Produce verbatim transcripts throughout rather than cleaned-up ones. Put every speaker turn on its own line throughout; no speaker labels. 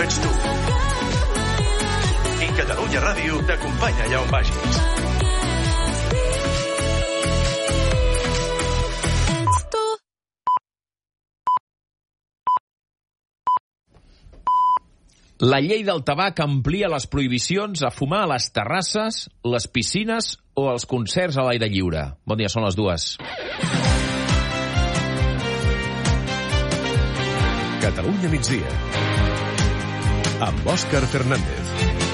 ets tu. I Catalunya Ràdio t'acompanya allà on vagis.
La llei del tabac amplia les prohibicions a fumar a les terrasses, les piscines o els concerts a l'aire lliure. Bon dia, són les dues.
Catalunya migdia. Amb Òscar Fernández.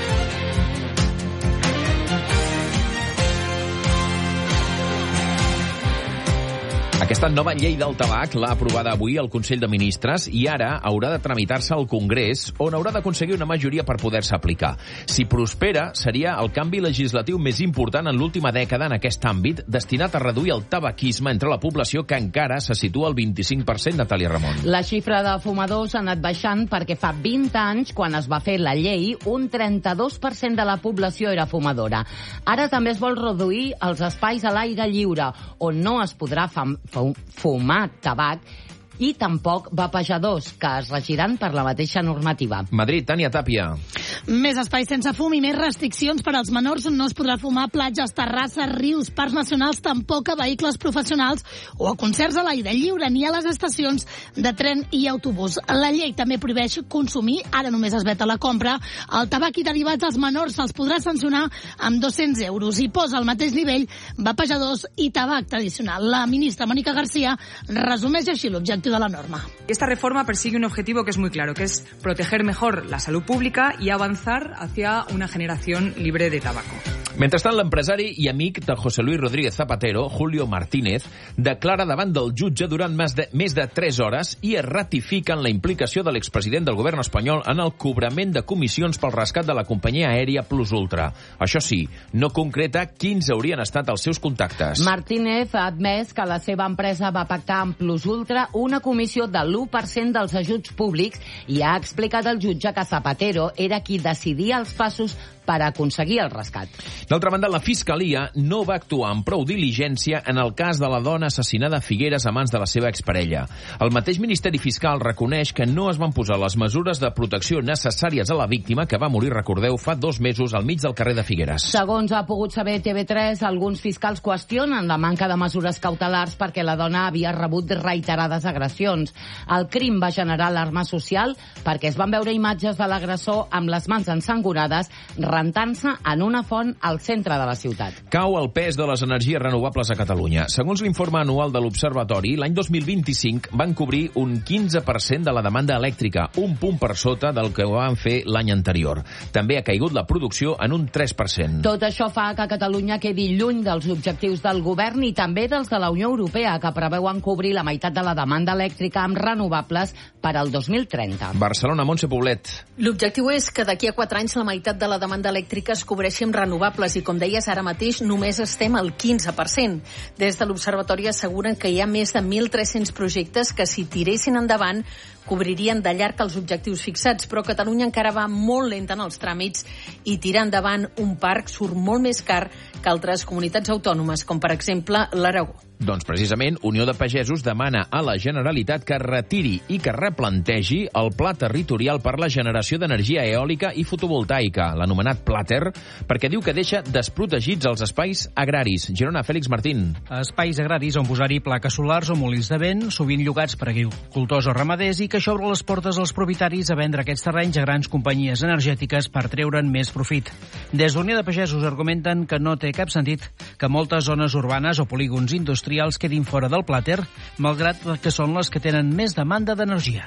Aquesta nova llei del tabac l'ha aprovada avui el Consell de Ministres i ara haurà de tramitar-se al Congrés, on haurà d'aconseguir una majoria per poder-se aplicar. Si prospera, seria el canvi legislatiu més important en l'última dècada en aquest àmbit, destinat a reduir el tabaquisme entre la població, que encara se situa al vint-i-cinc per cent, Natàlia Ramon.
La xifra de fumadors ha anat baixant perquè fa vint anys, quan es va fer la llei, un trenta-dos per cent de la població era fumadora. Ara també es vol reduir els espais a l'aire lliure, on no es podrà fam fumar tabac, i tampoc vapejadors, que es regiran per la mateixa normativa.
Madrid, Tània Tàpia.
Més espais sense fum i més restriccions per als menors. No es podrà fumar a platges, terrasses, rius, parcs nacionals, tampoc a vehicles professionals o a concerts a l'aire lliure, ni a les estacions de tren i autobús. La llei també prohibeix consumir, ara només es veta la compra, el tabac i derivats als menors se'ls podrà sancionar amb dos-cents euros i posa al mateix nivell vapejadors i tabac tradicional. La ministra Mónica García resumeix així l'objectiu de la norma.
Esta reforma persigue un objetivo que es muy claro, que es proteger mejor la salud pública y avanzar hacia una generación libre de tabaco.
Mentrestant, l'empresari i amic de José Luis Rodríguez Zapatero, Julio Martínez, declara davant del jutge durant més de, més de tres hores i es ratifica en la implicació de l'expresident del govern espanyol en el cobrament de comissions pel rescat de la companyia aèria Plus Ultra. Això sí, no concreta quins haurien estat els seus contactes.
Martínez ha admès que la seva empresa va pactar amb Plus Ultra una comissió de l'u per cent dels ajuts públics i ha explicat al jutge que Zapatero era qui decidia els passos per aconseguir el rescat.
D'altra banda, la Fiscalia no va actuar amb prou diligència en el cas de la dona assassinada a Figueres a mans de la seva exparella. El mateix Ministeri Fiscal reconeix que no es van posar les mesures de protecció necessàries a la víctima, que va morir, recordeu, fa dos mesos al mig del carrer de Figueres.
Segons ha pogut saber T V tres, alguns fiscals qüestionen la manca de mesures cautelars perquè la dona havia rebut reiterades agressions. El crim va generar alarma social perquè es van veure imatges de l'agressor amb les mans ensangonades rentant-se en una font al centre de la ciutat.
Cau el pes de les energies renovables a Catalunya. Segons l'informe anual de l'Observatori, l'any dos mil vint-i-cinc van cobrir un quinze per cent de la demanda elèctrica, un punt per sota del que van fer l'any anterior. També ha caigut la producció en un tres per cent.
Tot això fa que Catalunya quedi lluny dels objectius del govern i també dels de la Unió Europea, que preveuen cobrir la meitat de la demanda elèctrica amb renovables per al dos mil trenta.
Barcelona, Montse Poblet.
L'objectiu és que d'aquí a quatre anys la meitat de la demanda elèctrica es cobreixi amb renovables i, com deies, ara mateix només estem al quinze per cent. Des de l'Observatori asseguren que hi ha més de mil tres-cents projectes que, si tiressin endavant, cobririen de llarg els objectius fixats, però Catalunya encara va molt lenta en els tràmits i tirar endavant un parc surt molt més car que altres comunitats autònomes, com per exemple l'Aragó.
Doncs precisament Unió de Pagesos demana a la Generalitat que retiri i que replantegi el pla territorial per la generació d'energia eòlica i fotovoltaica, l'anomenat Plater, perquè diu que deixa desprotegits els espais agraris. Girona, Fèlix Martín.
Espais agraris on posar-hi plaques solars o molins de vent, sovint llogats per agricultors o ramaders, i que això obre les portes als propietaris a vendre aquests terrenys a grans companyies energètiques per treure'n més profit. Des d'Unió de Pagesos argumenten que no té cap sentit que moltes zones urbanes o polígons industrials quedin fora del Plater, malgrat que són les que tenen més demanda d'energia.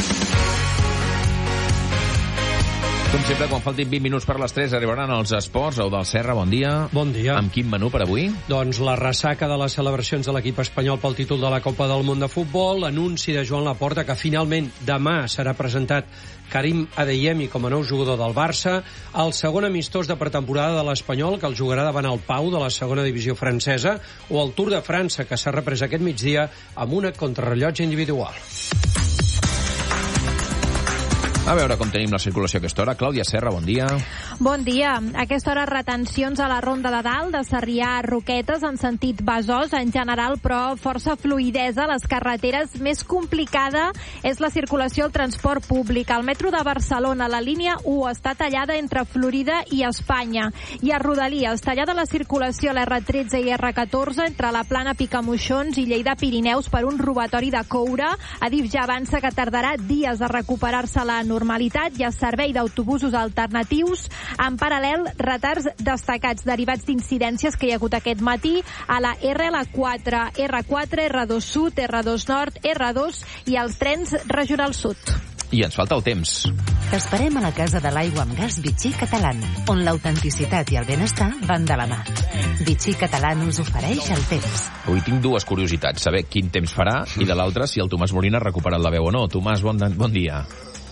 Com sempre, quan faltin vint minuts per les tres, arribaran els esports. Eudald Serra, bon dia.
Bon dia.
Amb quin menú per avui?
Doncs la ressaca de les celebracions de l'equip espanyol pel títol de la Copa del Món de Futbol, l'anunci de Joan Laporta que finalment demà serà presentat Karim Adeyemi com a nou jugador del Barça, el segon amistós de pretemporada de l'Espanyol, que el jugarà davant el Pau de la segona divisió francesa, o el Tour de França, que s'ha reprès aquest migdia amb una contrarrellotge individual.
A veure com tenim la circulació a aquesta hora. Clàudia Serra, bon dia.
Bon dia. A aquesta hora retencions a la Ronda de Dalt, de Sarrià a Roquetes, en sentit Besòs, en general, però força fluïdesa. Les carreteres més complicada és la circulació al transport públic. Al metro de Barcelona, la línia u està tallada entre Florida i Espanya. I a Rodalies, tallada la circulació a l'erre tretze i erre catorze entre la Plana Picamoixons i Lleida Pirineus per un robatori de coure. Adif ja avança que tardarà dies a recuperar-se la normalitat i a servei d'autobusos alternatius. En paral·lel, retards destacats derivats d'incidències que hi ha hagut aquest matí a la erre ela quatre, erre quatre, erre dos Sud, erre dos Nord, erre dos i als trens Regional Sud.
I ens falta el temps.
T'esperem a la Casa de l'Aigua amb Gas Vichy Catalán, on l'autenticitat i el benestar van de la mà. Vichy Catalán us ofereix el temps.
Avui tinc dues curiositats, saber quin temps farà i de l'altra si el Tomàs Molina ha recuperat la veu o no. Tomàs, bon, bon dia.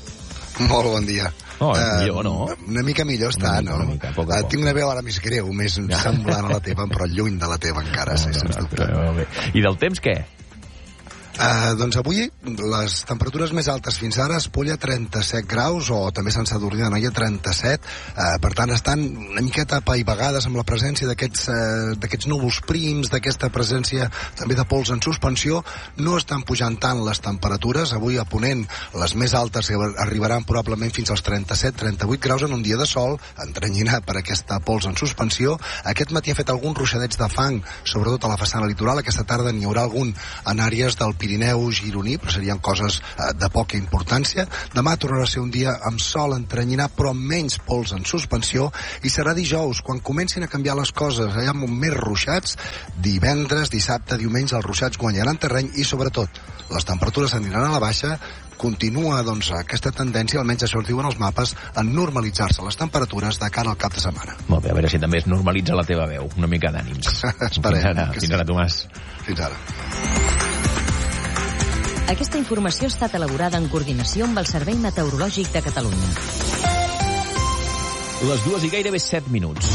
Molt bon dia.
Oh, millor, no?
Uh, una mica millor està,
una mica,
no?
Una mica, poc a poc.
Uh, tinc una veu ara més greu, més ja. semblant a la teva, però lluny de la teva encara, sí, sens dubte.
I del temps què?
Uh, doncs avui les temperatures més altes fins ara es polla trenta-set graus o també Sant Sadurní d'Anoia trenta-set, uh, per tant estan una miqueta apaivagades amb la presència d'aquests uh, d'aquests núvols prims, d'aquesta presència també de pols en suspensió. No estan pujant tant les temperatures, avui a Ponent les més altes arribaran probablement fins als trenta-set trenta-vuit graus en un dia de sol, entrenyinat per aquesta pols en suspensió. Aquest matí ha fet alguns ruixadets de fang, sobretot a la façana litoral. Aquesta tarda n'hi haurà algun en àrees del Pirineu gironí, però serien coses eh, de poca importància. Demà tornarà a ser un dia amb sol entrenyinat, però amb menys pols en suspensió, i serà dijous, quan comencin a canviar les coses, hi ha més ruixats. Divendres, dissabte, diumenge, els ruixats guanyaran terreny i, sobretot, les temperatures aniran a la baixa. Continua, doncs, aquesta tendència, almenys això es diuen els mapes, a normalitzar-se les temperatures de cara al cap de setmana.
Molt bé, a veure si també es normalitza la teva veu. Una mica d'ànims.
Esperem.
Fins ara, fins ara, Tomàs.
Fins ara.
Aquesta informació ha estat elaborada en coordinació amb el Servei Meteorològic de Catalunya.
Les dues i gairebé set minuts.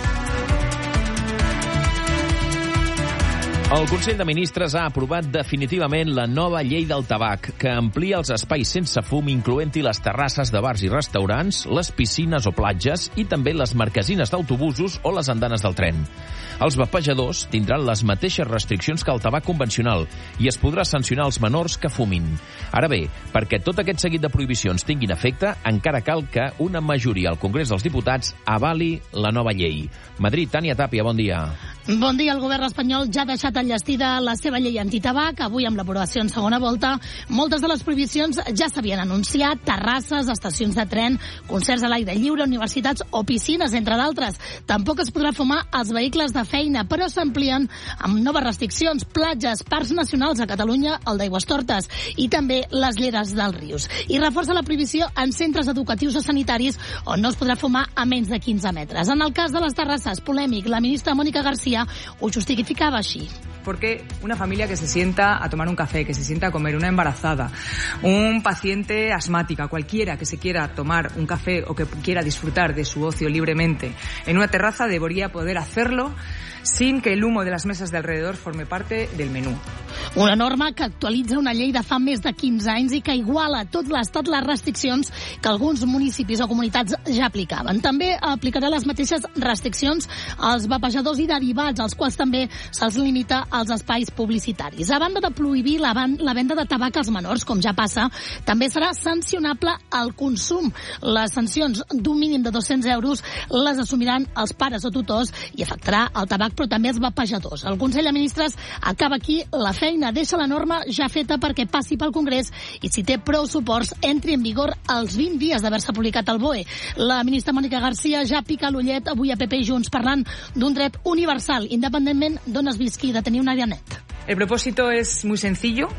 El Consell de Ministres ha aprovat definitivament la nova llei del tabac, que amplia els espais sense fum, incloent-hi les terrasses de bars i restaurants, les piscines o platges i també les marquesines d'autobusos o les andanes del tren. Els vapejadors tindran les mateixes restriccions que el tabac convencional i es podrà sancionar els menors que fumin. Ara bé, perquè tot aquest seguit de prohibicions tinguin efecte, encara cal que una majoria al Congrés dels Diputats avali la nova llei. Madrid, Tània Tàpia, bon dia.
Bon dia. El govern espanyol ja ha deixat enllestida la seva llei antitabac. Avui, amb l'aprovació en segona volta, moltes de les prohibicions ja s'havien anunciat: terrasses, estacions de tren, concerts a l'aire lliure, universitats o piscines, entre d'altres. Tampoc es podrà fumar als vehicles de feina, però s'amplien amb noves restriccions: platges, parcs nacionals a Catalunya, el d'Aigüestortes, i també les lleres dels rius. I reforça la prohibició en centres educatius o sanitaris on no es podrà fumar a menys de quinze metres. En el cas de les terrasses, polèmic, la ministra Mónica García ho justificava així.
Porque una familia que se sienta a tomar un café, que se sienta a comer, una embarazada, un paciente asmática, cualquiera que se quiera tomar un café o que quiera disfrutar de su ocio libremente en una terraza, debería poder hacerlo sin que el humo de las mesas de alrededor forme parte del menú.
Una norma que actualitza una llei de fa més de quinze anys i que iguala a tot l'estat les restriccions que alguns municipis o comunitats ja aplicaven. També aplicarà les mateixes restriccions als vapejadors i derivats, als quals també se'ls limita als espais publicitaris. A banda de prohibir la, la venda de tabac als menors, com ja passa, també serà sancionable el consum. Les sancions d'un mínim de dos-cents euros les assumiran els pares o tutors i afectarà el tabac, però també els vapejadors. El Consell de Ministres acaba aquí la feina, deixa la norma ja feta perquè passi pel Congrés i, si té prou suports, entri en vigor als vint dies d'haver-se publicat al B O E. La ministra Mónica García ja pica l'ullet avui a P P i Junts parlant d'un dret universal, independentment d'on es visqui, de tenir un àrea net.
El propósito es muy sencillo,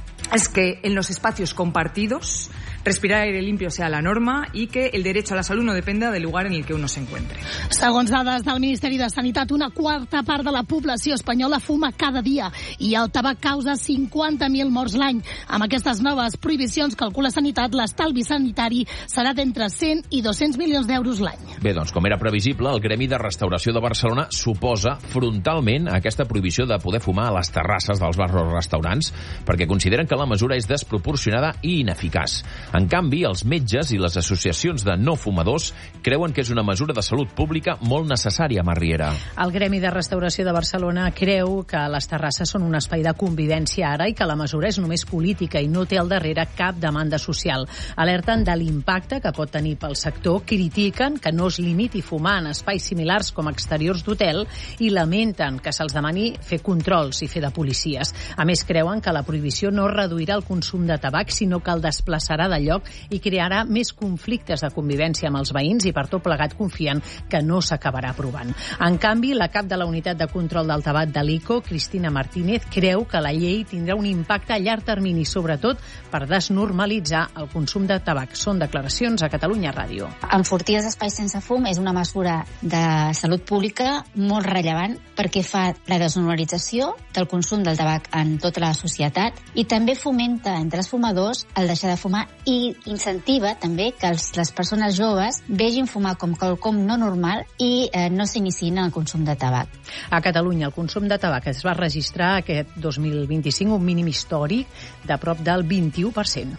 es que en los espacios compartidos respirar aire limpio sea la norma y que el derecho a la salud no dependa del lugar en el que uno se encuentre.
Segons dades del Ministeri de Sanitat, una quarta part de la població espanyola fuma cada dia i el tabac causa cinquanta mil morts l'any. Amb aquestes noves prohibicions, calcula Sanitat, l'estalvi sanitari serà d'entre cent i dos-cents milions d'euros l'any.
Bé, doncs, com era previsible, el Gremi de Restauració de Barcelona s'oposa frontalment a aquesta prohibició de poder fumar a les terrasses dels bars o restaurants perquè consideren que la mesura és desproporcionada i ineficaç. En canvi, els metges i les associacions de no fumadors creuen que és una mesura de salut pública molt necessària, Mar Riera.
El Gremi de Restauració de Barcelona creu que les terrasses són un espai de convivència ara i que la mesura és només política i no té al darrere cap demanda social. Alerten de l'impacte que pot tenir pel sector, critiquen que no es limiti fumar en espais similars com exteriors d'hotel i lamenten que se'ls demani fer controls i fer de policies. A més, creuen que la prohibició no reduirà el consum de tabac, sinó que el desplaçarà de lloc i crearà més conflictes de convivència amb els veïns i per tot plegat confien que no s'acabarà aprovant. En canvi, la cap de la unitat de control del tabac de l'I C O, Cristina Martínez, creu que la llei tindrà un impacte a llarg termini, sobretot per desnormalitzar el consum de tabac. Són declaracions a Catalunya Ràdio.
Enfortir els espais sense fum és una mesura de salut pública molt rellevant perquè fa la desnormalització del consum del tabac en tota la societat i també fomenta entre els fumadors el deixar de fumar i incentiva també que els, les persones joves vegin fumar com quelcom no normal i eh, no s'iniciïn en el consum de tabac.
A Catalunya el consum de tabac es va registrar aquest dos mil vint-i-cinc un mínim històric de prop del vint-i-u per cent.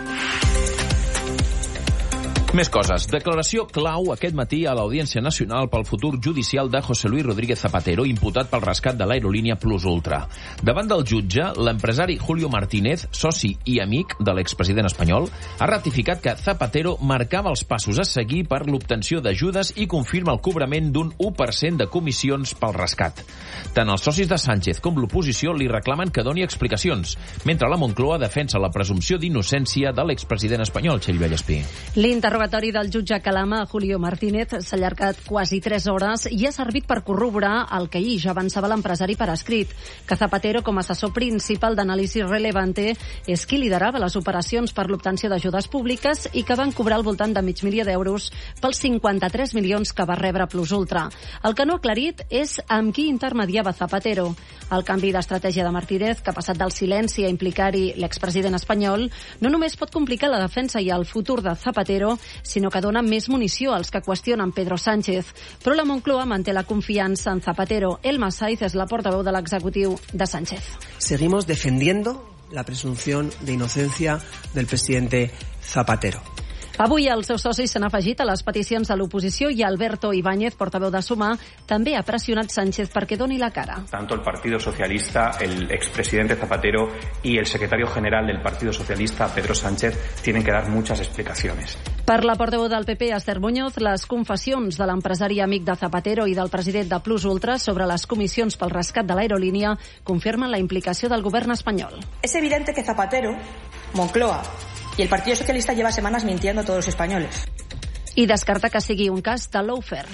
Més coses. Declaració clau aquest matí a l'Audiència Nacional pel futur judicial de José Luis Rodríguez Zapatero, imputat pel rescat de l'aerolínia Plus Ultra. Davant del jutge, l'empresari Julio Martínez, soci i amic de l'expresident espanyol, ha ratificat que Zapatero marcava els passos a seguir per l'obtenció d'ajudes i confirma el cobrament d'un u per cent de comissions pel rescat. Tant els socis de Sánchez com l'oposició li reclamen que doni explicacions, mentre la Moncloa defensa la presumpció d'innocència de l'expresident espanyol, Txell Vallespí.
L'interrogatori del jutge Calama a Julio Martínez s'ha allargat quasi tres hores i ha servit per corroborar el que ahir ja avançava l'empresari per escrit, que Zapatero, com a assessor principal d'anàlisi Relevante, és qui liderava les operacions per l'obtenció d'ajudes públiques i que van cobrar al voltant de mig milió d'euros pels cinquanta-tres milions que va rebre Plus Ultra. El que no ha aclarit és amb qui intermediava Zapatero. El canvi d'estratègia de Martínez, que ha passat del silenci a implicar-hi l'expresident espanyol, no només pot complicar la defensa i el futur de Zapatero, sinó que dona més munició als que qüestionen Pedro Sánchez. Però la Moncloa manté la confiança en Zapatero. Elma Saiz és la portaveu de l'executiu de Sánchez.
Seguimos defendiendo la presunción de inocencia del presidente Zapatero.
Avui els seus socis s'han afegit a les peticions de l'oposició i Alberto Ibáñez, portaveu de Sumar, també ha pressionat Sánchez perquè doni la cara.
Tanto el Partido Socialista, el expresidente Zapatero y el secretario general del Partido Socialista, Pedro Sánchez, tienen que dar muchas explicaciones.
Per la portaveu del P P, Esther Muñoz, les confessions de l'empresari amic de Zapatero i del president de Plus Ultra sobre les comissions pel rescat de l'aerolínia confirmen la implicació del govern espanyol.
Es evidente que Zapatero, Moncloa y el Partido Socialista lleva semanas mintiendo a todos los españoles.
I descarta que sigui un cas de lawfare.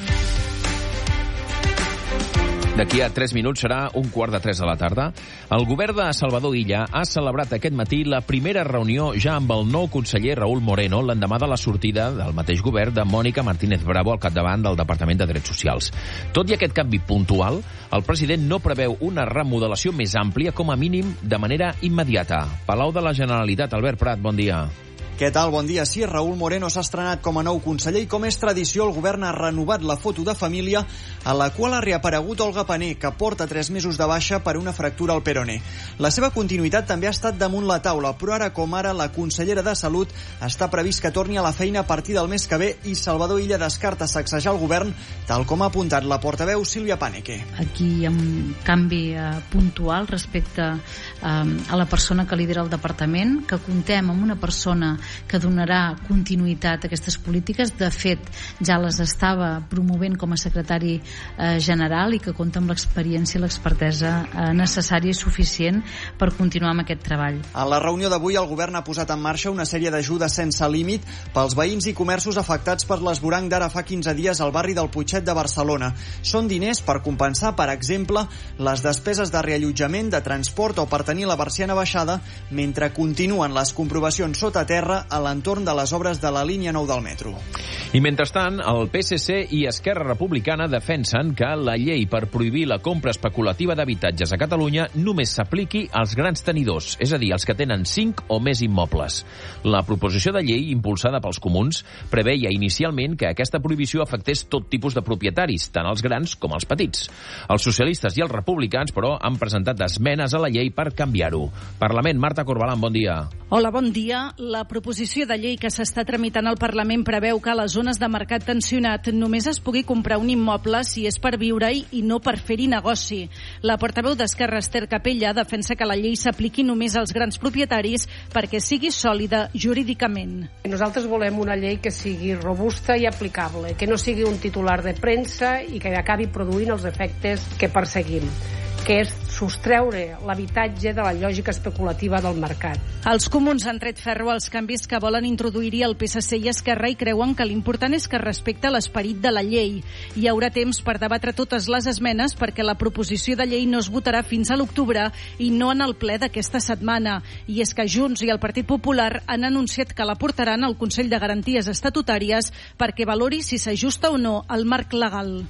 D'aquí a tres minuts serà un quart de tres de la tarda. El govern de Salvador Illa ha celebrat aquest matí la primera reunió ja amb el nou conseller Raúl Moreno l'endemà de la sortida del mateix govern de Mònica Martínez Bravo al capdavant del Departament de Drets Socials. Tot i aquest canvi puntual, el president no preveu una remodelació més àmplia, com a mínim de manera immediata. Palau de la Generalitat, Albert Prat, bon dia.
Què tal? Bon dia. Sí, Raúl Moreno s'ha estrenat com a nou conseller i, com és tradició, el govern ha renovat la foto de família a la qual ha reaparegut Olga Pané, que porta tres mesos de baixa per una fractura al peroné. La seva continuïtat també ha estat damunt la taula, però ara com ara la consellera de Salut està previst que torni a la feina a partir del mes que ve i Salvador Illa descarta sacsejar el govern, tal com ha apuntat la portaveu Sílvia Paneque.
Aquí hi ha un canvi eh, puntual respecte eh, a la persona que lidera el departament, que comptem amb una persona que donarà continuïtat a aquestes polítiques. De fet, ja les estava promovent com a secretari eh, general i que compta amb l'experiència i l'expertesa eh, necessària i suficient per continuar amb aquest treball.
A la reunió d'avui el govern ha posat en marxa una sèrie d'ajudes sense límit pels veïns i comerços afectats per l'esvoranc d'ara fa quinze dies al barri del Putxet de Barcelona. Són diners per compensar, per exemple, les despeses de reallotjament, de transport o per tenir la persiana baixada mentre continuen les comprovacions sota terra a l'entorn de les obres de la línia nou del metro.
I mentrestant, el P S C i Esquerra Republicana defensen que la llei per prohibir la compra especulativa d'habitatges a Catalunya només s'apliqui als grans tenidors, és a dir, els que tenen cinc o més immobles. La proposició de llei impulsada pels comuns preveia inicialment que aquesta prohibició afectés tot tipus de propietaris, tant els grans com els petits. Els socialistes i els republicans, però, han presentat esmenes a la llei per canviar-ho. Parlament, Marta Corbalán, bon dia.
Hola, bon dia. La proposició de llei que s'està tramitant al Parlament preveu que a les zones de mercat tensionat només es pugui comprar un immoble si és per viure-hi i no per fer-hi negoci. La portaveu d'Esquerra, Esther Capella, defensa que la llei s'apliqui només als grans propietaris perquè sigui sòlida jurídicament.
Nosaltres volem una llei que sigui robusta i aplicable, que no sigui un titular de premsa i que acabi produint els efectes que perseguim, que és sostreure l'habitatge de la lògica especulativa del mercat.
Els comuns han tret ferro als canvis que volen introduir-hi el P S C i Esquerra i creuen que l'important és que respecta l'esperit de la llei. Hi haurà temps per debatre totes les esmenes perquè la proposició de llei no es votarà fins a l'octubre i no en el ple d'aquesta setmana. I és que Junts i el Partit Popular han anunciat que la portaran al Consell de Garanties Estatutàries perquè valori si s'ajusta o no al marc legal.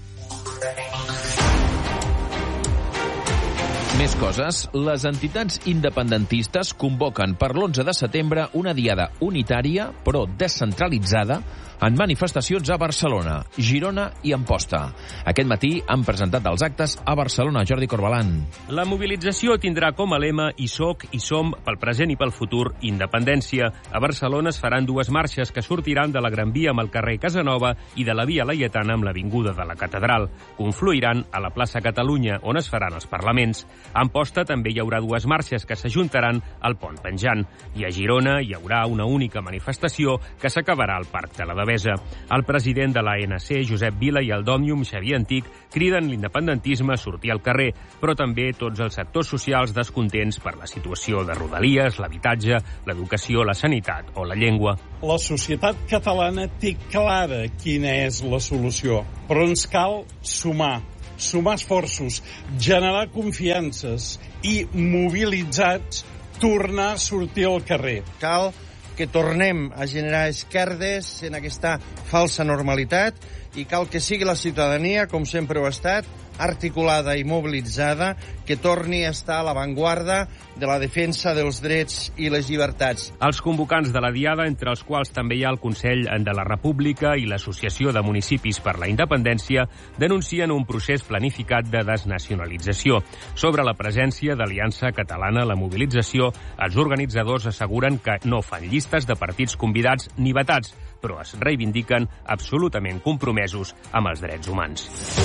Més coses. Les entitats independentistes convoquen per l'onze de setembre una diada unitària, però descentralitzada, en manifestacions a Barcelona, Girona i Amposta. Aquest matí han presentat els actes a Barcelona. Jordi Corbalan.
La mobilització tindrà com a lema "I soc, i som, pel present i pel futur, independència". A Barcelona es faran dues marxes que sortiran de la Gran Via amb el carrer Casanova i de la Via Laietana amb l'Avinguda de la Catedral. Confluiran a la plaça Catalunya, on es faran els parlaments. A Amposta també hi haurà dues marxes que s'ajuntaran al Pont Penjant. I a Girona hi haurà una única manifestació que s'acabarà al Parc de la Devesa. El president de l'A N C, Josep Vila, i el d'Òmnium, Xavier Antic, criden l'independentisme a sortir al carrer, però també tots els sectors socials descontents per la situació de Rodalies, l'habitatge, l'educació, la sanitat o la llengua.
La societat catalana té clara quina és la solució, però ens cal sumar, sumar esforços, generar confiances i, mobilitzats, tornar a sortir al carrer.
Cal que tornem a generar esquerdes en aquesta falsa normalitat i cal que sigui la ciutadania, com sempre ho ha estat, articulada i mobilitzada, que torni a estar a l'avantguarda de la defensa dels drets i les llibertats.
Els convocants de la Diada, entre els quals també hi ha el Consell de la República i l'Associació de Municipis per la Independència, denuncien un procés planificat de desnacionalització. Sobre la presència d'Aliança Catalana a la mobilització, els organitzadors asseguren que no fan llistes de partits convidats ni vetats, però es reivindiquen absolutament compromesos amb els drets humans.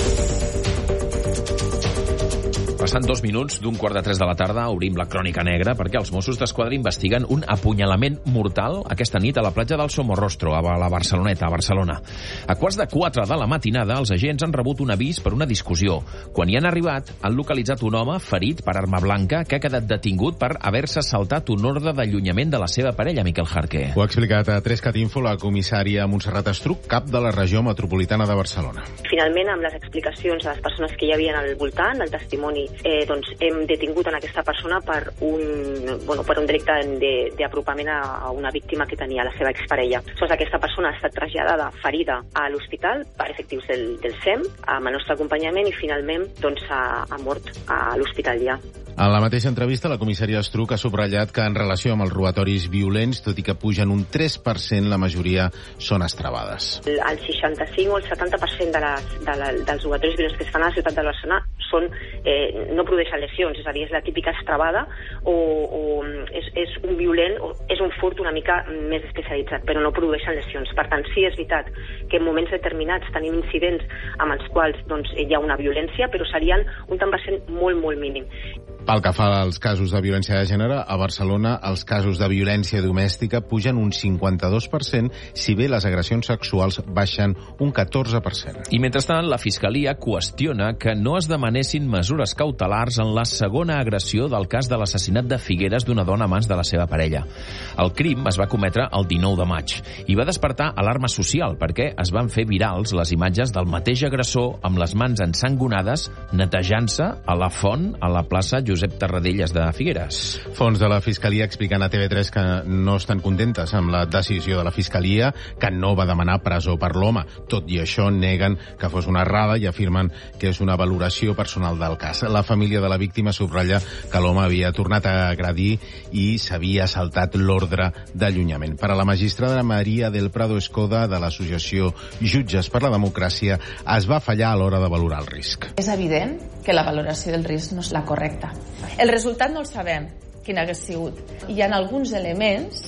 Passant dos minuts d'un quart de tres de la tarda, obrim la crònica negra perquè els Mossos d'Esquadra investiguen un apunyalament mortal aquesta nit a la platja del Somorrostro, a la Barceloneta, a Barcelona. A quarts de quatre de la matinada, els agents han rebut un avís per una discussió. Quan hi han arribat, han localitzat un home ferit per arma blanca que ha quedat detingut per haver-se saltat un ordre d'allunyament de la seva parella, Miquel Jarque.
Ho ha explicat a tres cat info la comissària Montserrat Estruc, cap de la regió metropolitana de Barcelona.
Finalment, amb les explicacions de les persones que hi havia al voltant, el testimoni Eh, doncs hem detingut en aquesta persona per un, bueno, per un delicte d'apropament a una víctima que tenia la seva exparella. Doncs aquesta persona ha estat traslladada ferida a l'hospital per efectius del, del S E M amb el nostre acompanyament i finalment doncs, ha, ha mort a l'hospital ja.
En la mateixa entrevista, la comissària Estruc ha subratllat que en relació amb els robatoris violents, tot i que pugen un tres per cent, la majoria són estrabades.
El, el seixanta-cinc o el setanta per cent de les, de la, dels robatoris violents que es fan a la ciutat de Barcelona són, eh, no produeixen lesions, és a dir, és la típica estrabada o, o és, és un violent, o és un furt una mica més especialitzat, però no produeixen lesions. Per tant, sí, és veritat que en moments determinats tenim incidents amb els quals doncs, hi ha una violència, però serien un tant per cent molt, molt mínim.
Pel que fa als casos de violència de gènere, a Barcelona els casos de violència domèstica pugen un cinquanta-dos per cent, si bé les agressions sexuals baixen un catorze per cent.
I mentrestant, la Fiscalia qüestiona que no es demanessin mesures cautelars en la segona agressió del cas de l'assassinat de Figueres d'una dona a mans de la seva parella. El crim es va cometre el dinou de maig i va despertar alarma social perquè es van fer virals les imatges del mateix agressor amb les mans ensangonades netejant-se a la font a la plaça Josep Tarradellas de Figueres.
Fons de la Fiscalia expliquen a T V tres que no estan contentes amb la decisió de la Fiscalia, que no va demanar presó per l'home. Tot i això, neguen que fos una errada i afirmen que és una valoració personal del cas. La família de la víctima subratlla que l'home havia tornat a agredir i s'havia saltat l'ordre d'allunyament. Per a la magistrada Maria del Prado Escoda de l'associació Jutges per la Democràcia, es va fallar a l'hora de valorar el risc.
És evident que la valoració del risc no és la correcta. El resultat no el sabem, quin hagués sigut. Hi ha alguns elements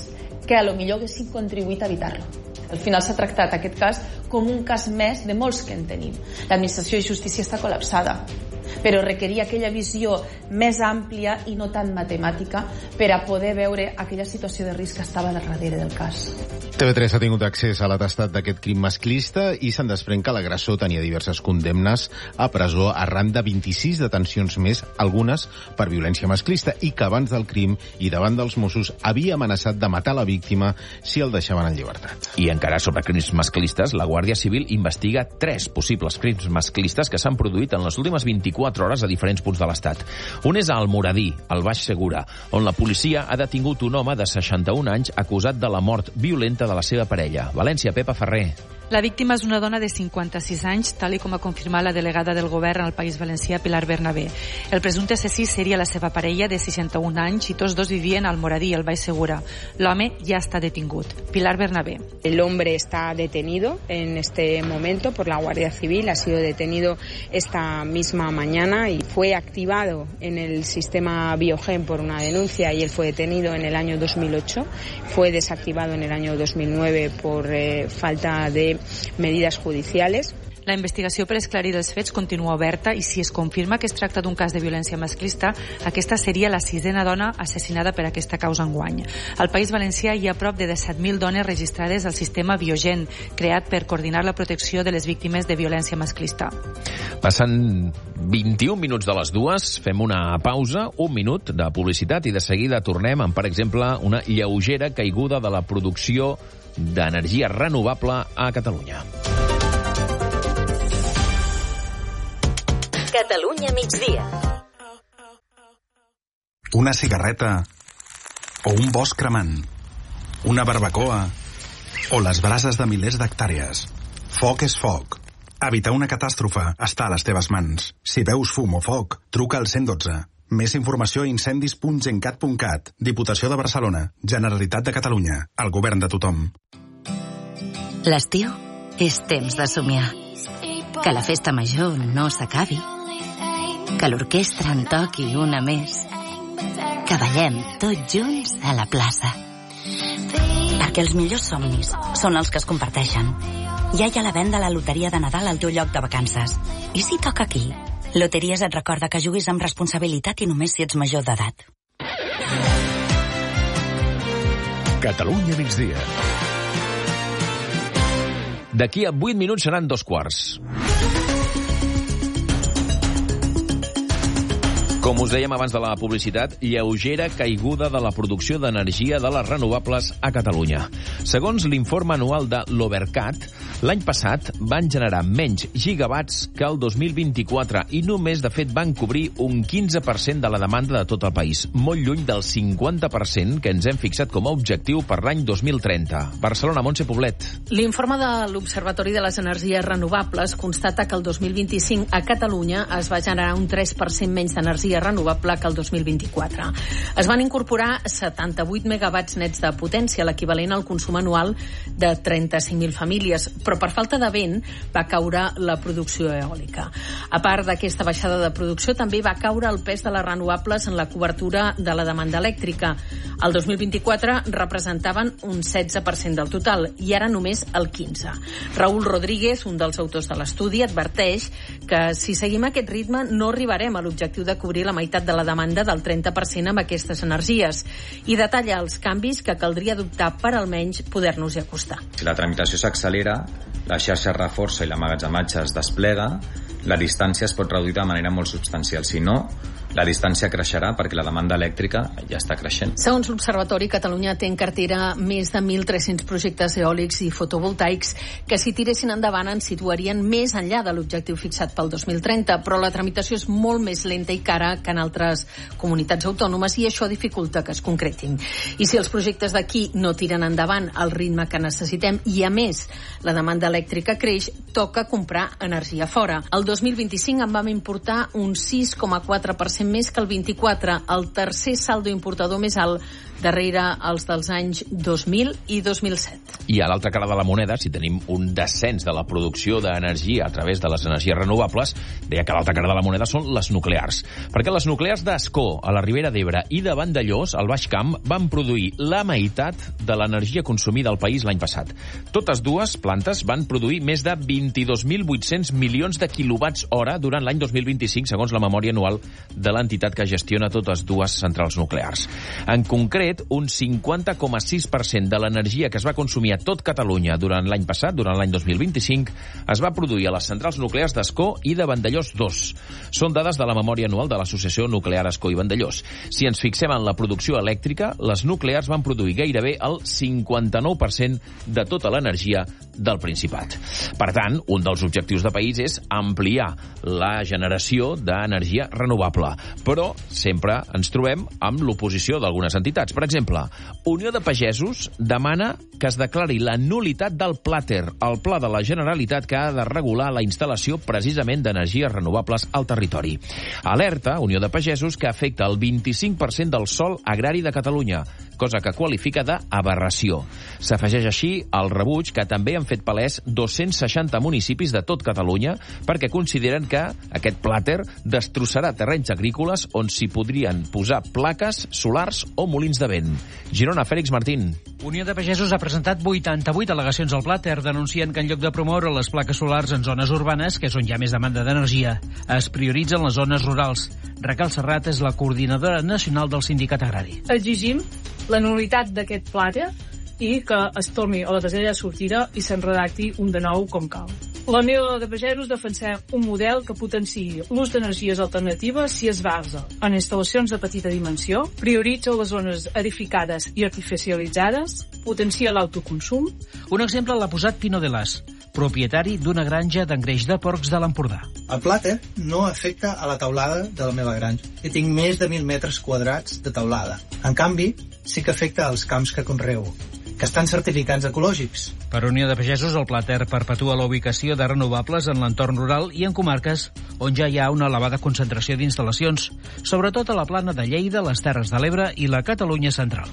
que a lo millor haguessin contribuït a evitar-lo. Al final s'ha tractat aquest cas com un cas més de molts que en tenim. L'administració de justícia està col·lapsada, però requeria aquella visió més àmplia i no tan matemàtica per a poder veure aquella situació de risc que estava darrere del cas.
T V tres ha tingut accés a l'atestat d'aquest crim masclista i se'n desprèn que l'agressor tenia diverses condemnes a presó arran de vint-i-sis detencions més, algunes per violència masclista, i que abans del crim i davant dels Mossos havia amenaçat de matar la víctima si el deixaven en llibertat.
I encara sobre crims masclistes, la Guàrdia Civil investiga tres possibles crims masclistes que s'han produït en les últimes vint-i-quatre hores a diferents punts de l'Estat. Un és a Almoradí, al Baix Segura, on la policia ha detingut un home de seixanta-un anys acusat de la mort violenta de la seva parella. València, Pepa Ferrer.
La víctima és una dona de cinquanta-sis anys, tal i com ha confirmat la delegada del govern al País Valencià, Pilar Bernabé. El presumpte assassí seria la seva parella de seixanta-un anys i tots dos vivien al Moradí, al Baix Segura. L'home ja està detingut. Pilar Bernabé.
El hombre está detenido en este momento por la Guardia Civil. Ha sido detenido esta misma mañana y fue activado en el sistema Biogen por una denuncia y él fue detenido en el año dos mil ocho. Fue desactivado en el año dos mil nueve por eh, falta de medidas judiciales.
La investigació per esclarir els fets continua oberta i si es confirma que es tracta d'un cas de violència masclista, aquesta seria la sisena dona assassinada per aquesta causa enguany. Al País Valencià hi ha prop de disset mil dones registrades al sistema Biogen, creat per coordinar la protecció de les víctimes de violència masclista.
Passen vint-i-un minuts de les dues, fem una pausa, un minut de publicitat i de seguida tornem amb, per exemple, una lleugera caiguda de la producció d'energia renovable a Catalunya.
Catalunya migdia.
Una cigarreta o un bosc cremant, una barbacoa o les brases de milers d'hectàrees. Foc és foc. Evitar una catàstrofe està a les teves mans. Si veus fum o foc, truca al cent dotze. Més informació a incendis punt gencat punt cat. Diputació de Barcelona. Generalitat de Catalunya. El govern de tothom.
L'estiu és temps de somiar. Que la festa major no s'acabi. Que l'orquestra en toqui una més. Que ballem tots junts a la plaça. Perquè els millors somnis són els que es comparteixen. Ja hi ha la venda a la loteria de Nadal al teu lloc de vacances. I si toca aquí? Loteries et recorda que juguis amb responsabilitat i només si ets major d'edat.
Catalunya migdia.
D'aquí a vuit minuts seran dos quarts. Com us dèiem abans de la publicitat, lleugera caiguda de la producció d'energia de les renovables a Catalunya. Segons l'informe anual de l'Obercat, l'any passat van generar menys gigawatts que el dos mil vint-i-quatre i només, de fet, van cobrir un quinze per cent de la demanda de tot el país, molt lluny del cinquanta per cent que ens hem fixat com a objectiu per l'any dos mil trenta. Barcelona, Montse Poblet.
L'informe de l'Observatori de les Energies Renovables constata que el dos mil vint-i-cinc a Catalunya es va generar un tres per cent menys d'energia renovable que el dos mil vint-i-quatre. Es van incorporar setanta-vuit megawatts nets de potència, l'equivalent al consum anual de trenta-cinc mil famílies, però per falta de vent va caure la producció eòlica. A part d'aquesta baixada de producció, també va caure el pes de les renovables en la cobertura de la demanda elèctrica. El dos mil vint-i-quatre representaven un setze per cent del total i ara només el quinze. Raúl Rodríguez, un dels autors de l'estudi, adverteix que si seguim aquest ritme no arribarem a l'objectiu de cobrir la meitat de la demanda del trenta per cent amb aquestes energies i detalla els canvis que caldria adoptar per almenys poder-nos-hi acostar.
Si la tramitació s'accelera, la xarxa es reforça i l'emmagatzematge es desplega, la distància es pot reduir de manera molt substancial. Si no, la distància creixerà perquè la demanda elèctrica ja està creixent.
Segons l'Observatori, Catalunya té en cartera més de mil tres-cents projectes eòlics i fotovoltaics que, si tiressin endavant, ens situarien més enllà de l'objectiu fixat pel dos mil trenta, però la tramitació és molt més lenta i cara que en altres comunitats autònomes i això dificulta que es concretin. I si els projectes d'aquí no tiren endavant al ritme que necessitem i, a més, la demanda elèctrica creix, toca comprar energia fora. El dos mil vint-i-cinc en vam importar un sis coma quatre per cent més que el vint-i-quatre, el tercer saldo importador més alt darrere els dels anys dos mil i dos mil set.
I a l'altra cara de la moneda, si tenim un descens de la producció d'energia a través de les energies renovables, deia que l'altra cara de la moneda són les nuclears. Perquè les nuclears d'Ascó, a la Ribera d'Ebre i de Vandellòs, al Baix Camp, van produir la meitat de l'energia consumida al país l'any passat. Totes dues plantes van produir més de vint-i-dos mil vuit-cents milions de quilowatts hora durant l'any dos mil vint-i-cinc, segons la memòria anual de l'entitat que gestiona totes dues centrals nuclears. En concret, un cinquanta coma sis per cent de l'energia que es va consumir a tot Catalunya durant l'any passat, durant l'any dos mil vint-i-cinc, es va produir a les centrals nuclears d'Ascó i de Vandellòs dos. Són dades de la memòria anual de l'Associació Nuclear Ascó i Vandellòs. Si ens fixem en la producció elèctrica, les nuclears van produir gairebé el cinquanta-nou per cent de tota l'energia del Principat. Per tant, un dels objectius de país és ampliar la generació d'energia renovable. Però sempre ens trobem amb l'oposició d'algunes entitats. Per exemple, Unió de Pagesos demana que es declari la nulitat del Plater, el pla de la Generalitat que ha de regular la instal·lació precisament d'energies renovables al territori. Alerta, Unió de Pagesos, que afecta el vint-i-cinc per cent del sòl agrari de Catalunya, cosa que qualifica d'aberració. S'afegeix així al rebuig que també han fet palès dos-cents seixanta municipis de tot Catalunya perquè consideren que aquest plàter destrossarà terrenys agrícoles on s'hi podrien posar plaques solars o molins de vent. Girona, Fèlix Martín.
Unió de Pagesos ha presentat vuitanta-vuit al·legacions al plàter, denuncien que en lloc de promoure les plaques solars en zones urbanes, que és on hi ha més demanda d'energia, es prioritzen les zones rurals. Raquel Serrat és la coordinadora nacional del Sindicat Agrari.
Exigim la nulitat d'aquest plàter i que es torni a la casella de sortida i se'n redacti un de nou com cal. La Unió de Pagesos defensem un model que potenciï l'ús d'energies alternatives si es basa en instal·lacions de petita dimensió, prioritza les zones edificades i artificialitzades, potencia l'autoconsum.
Un exemple l'ha posat Pino de Las, propietari d'una granja d'engreix de porcs de l'Empordà.
El plàter no afecta a la teulada de la meva granja, que tinc més de mil metres quadrats de teulada. En canvi, sí que afecta als camps que conreo, que estan certificats ecològics.
Per Unió de Pagesos, el plàter perpetua la ubicació de renovables en l'entorn rural i en comarques on ja hi ha una elevada concentració d'instal·lacions, sobretot a la plana de Lleida, les Terres de l'Ebre i la Catalunya central.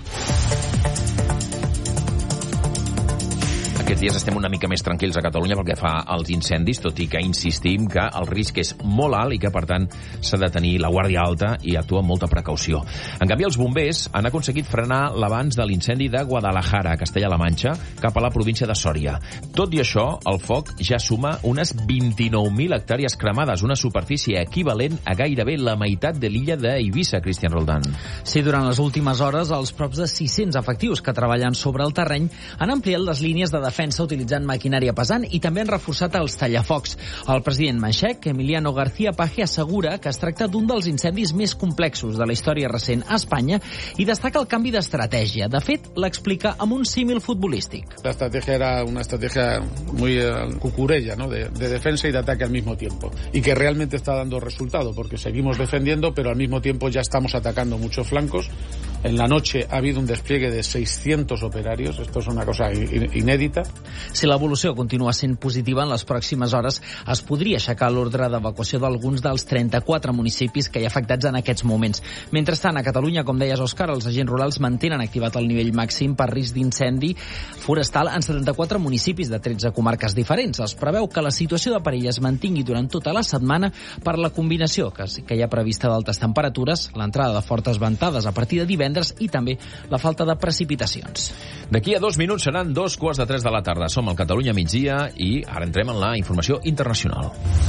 Aquests dies estem una mica més tranquils a Catalunya pel que fa als incendis, tot i que insistim que el risc és molt alt i que, per tant, s'ha de tenir la guàrdia alta i actuar amb molta precaució. En canvi, els bombers han aconseguit frenar l'avanç de l'incendi de Guadalajara, a Castella-La Manxa, cap a la província de Sòria. Tot i això, el foc ja suma unes vint-i-nou mil hectàrees cremades, una superfície equivalent a gairebé la meitat de l'illa d'Eivissa, Cristian Roldán.
Sí, durant les últimes hores, els props de sis-cents efectius que treballen sobre el terreny han ampliat les línies de defensa utilitzant maquinària pesant i també han reforçat els tallafocs. El president manxec, Emiliano García Paje, assegura que es tracta d'un dels incendis més complexos de la història recent a Espanya i destaca el canvi d'estratègia. De fet, l'explica amb un símil futbolístic.
La estrategia era una estrategia muy uh, cucurella, ¿no? De, de defensa y de ataque al mismo tiempo. Y que realmente está dando resultado, porque seguimos defendiendo, pero al mismo tiempo ya estamos atacando muchos flancos. En la noche ha habido un despliegue de seiscientos operarios. Esto es una cosa inédita.
Si l'evolució continua sent positiva, en les pròximes hores es podria aixecar l'ordre d'evacuació d'alguns dels trenta-quatre municipis que hi ha afectats en aquests moments. Mentrestant, a Catalunya, com deies, Òscar, els agents rurals mantenen activat el nivell màxim per risc d'incendi forestal en setanta-quatre municipis de tretze comarques diferents. Es preveu que la situació de perill es mantingui durant tota la setmana per la combinació que, que hi ha prevista d'altes temperatures, l'entrada de fortes ventades a partir de divendres i també la falta de precipitacions.
D'aquí a dos minuts seran dos quarts de tres de la tarda. Som al Catalunya migdia i ara entrem en la informació internacional.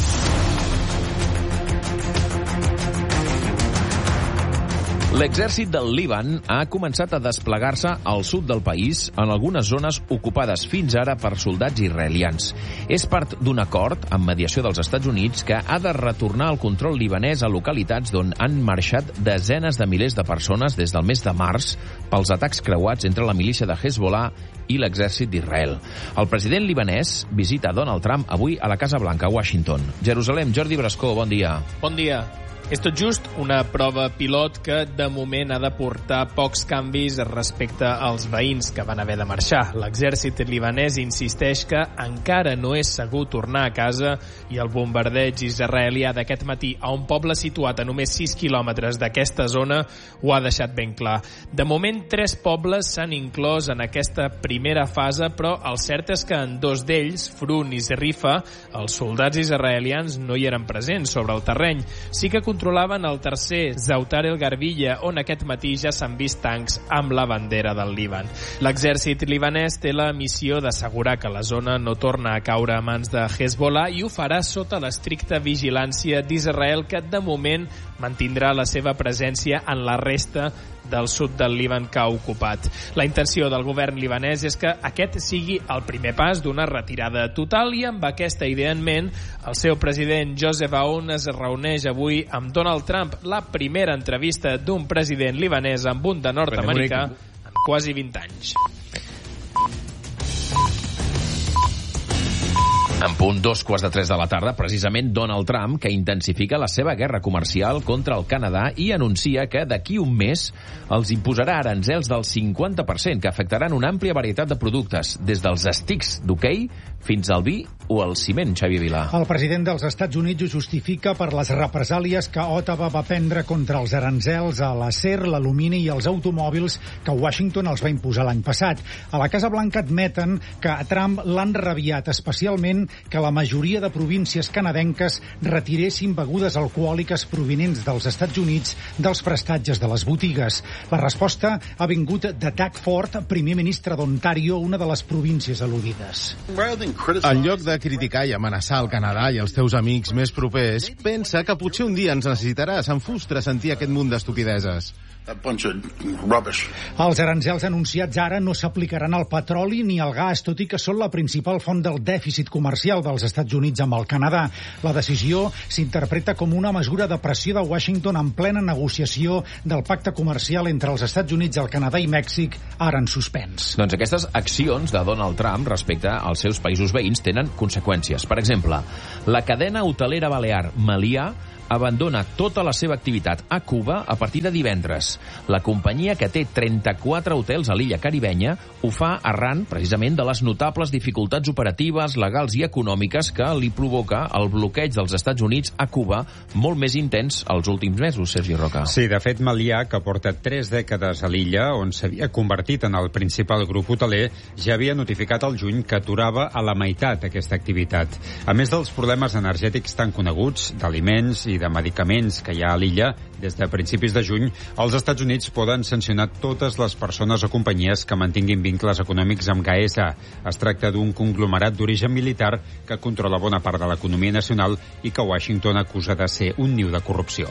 L'exèrcit del Líban ha començat a desplegar-se al sud del país en algunes zones ocupades fins ara per soldats israelians. És part d'un acord amb mediació dels Estats Units que ha de retornar el control libanès a localitats d'on han marxat desenes de milers de persones des del mes de març pels atacs creuats entre la milícia de Hezbollah i l'exèrcit d'Israel. El president libanès visita Donald Trump avui a la Casa Blanca, a Washington. Jerusalem, Jordi Brascó, bon dia.
Bon dia. És tot just una prova pilot que de moment ha de portar pocs canvis respecte als veïns que van haver de marxar. L'exèrcit libanès insisteix que encara no és segur tornar a casa i el bombardeig israelià d'aquest matí a un poble situat a només sis quilòmetres d'aquesta zona ho ha deixat ben clar. De moment, tres pobles s'han inclòs en aquesta primera fase, però el cert és que en dos d'ells, Frun i Zerifa, els soldats israelians no hi eren presents sobre el terreny. Sí que controlaven el tercer, Zautar el Garbilla, on aquest matí ja s'han vist tancs amb la bandera del Líban. L'exèrcit libanès té la missió d'assegurar que la zona no torna a caure a mans de Hezbollah i ho farà sota l'estricta vigilància d'Israel, que de moment mantindrà la seva presència en la resta del sud del Líban que ha ocupat. La intenció del govern libanès és que aquest sigui el primer pas d'una retirada total i amb aquesta idea en ment, el seu president Joseph Aoun es reuneix avui amb Donald Trump, la primera entrevista d'un president libanès amb un de nord-americà en quasi vint anys.
En punt dos quarts de tres de la tarda, precisament Donald Trump, que intensifica la seva guerra comercial contra el Canadà i anuncia que d'aquí un mes els imposarà aranzels del cinquanta per cent que afectaran una àmplia varietat de productes, des dels estics d'hoquei fins al vi o al ciment, Xavier Vilà.
El president dels Estats Units ho justifica per les represàlies que Ottawa va prendre contra els aranzels a l'acer, l'alumini i els automòbils que Washington els va imposar l'any passat. A la Casa Blanca admeten que a Trump l'han rabiat especialment que la majoria de províncies canadenques retiressin begudes alcohòliques provinents dels Estats Units dels prestatges de les botigues. La resposta ha vingut de Doug Ford, primer ministre d'Ontario, una de les províncies al·ludides.
En lloc de criticar i amenaçar el Canadà i els teus amics més propers, pensa que potser un dia ens necessitaràs. Em frustra sentir aquest munt d'estupideses.
Els aranzels anunciats ara no s'aplicaran al petroli ni al gas, tot i que són la principal font del dèficit comercial dels Estats Units amb el Canadà. La decisió s'interpreta com una mesura de pressió de Washington en plena negociació del pacte comercial entre els Estats Units, el Canadà i Mèxic, ara en suspens.
Doncs aquestes accions de Donald Trump respecte als seus països veïns tenen conseqüències. Per exemple, la cadena hotelera balear Meliá abandona tota la seva activitat a Cuba a partir de divendres. La companyia, que té trenta-quatre hotels a l'illa caribenya, ho fa arran, precisament, de les notables dificultats operatives, legals i econòmiques que li provoca el bloqueig dels Estats Units a Cuba, molt més intens els últims mesos, Sergi Roca.
Sí, de fet, Meliá, que porta tres dècades a l'illa, on s'havia convertit en el principal grup hoteler, ja havia notificat al juny que aturava a la meitat aquesta activitat. A més dels problemes energètics tan coneguts, d'aliments i de medicaments que hi ha a l'illa, des de principis de juny, els Estats Units poden sancionar totes les persones o companyies que mantinguin vincles econòmics amb Gaesa. Es tracta d'un conglomerat d'origen militar que controla bona part de l'economia nacional i que Washington acusa de ser un niu de corrupció.